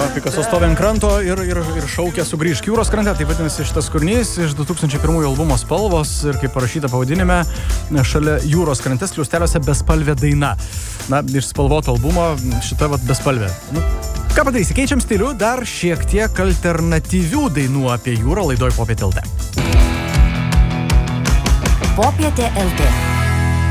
Picasso stovi ant kranto ir šaukia sugrįžk jūros krante. Tai vadinasi šitas kūrinys iš 2001 albumo Spalvos ir kaip parašyta pavadinime, šalia jūros krantės kliausteliuose bespalvė daina. Na, iš spalvoto albumo šita bespalvė. Nu, ką padarysi, keičiam stilių, dar šiek tiek alternatyvių dainų apie jūrą laidoj Popietė LT. Popietė LT.